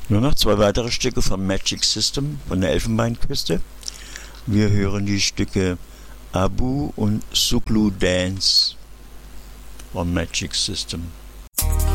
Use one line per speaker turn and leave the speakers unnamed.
Nur noch zwei weitere Stücke von Magic System von der Elfenbeinküste. Wir hören die Stücke Abu und Suklu Dance von Magic System.